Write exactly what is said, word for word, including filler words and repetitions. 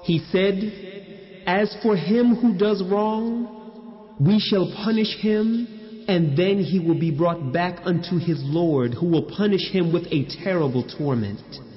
He said, as for him who does wrong, we shall punish him, and then he will be brought back unto his Lord, who will punish him with a terrible torment.